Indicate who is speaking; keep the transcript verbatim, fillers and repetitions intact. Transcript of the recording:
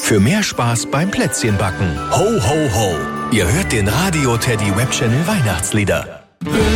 Speaker 1: für mehr Spaß beim Plätzchenbacken. Ho, ho, ho. Ihr hört den Radio Teddy Web Channel Weihnachtslieder.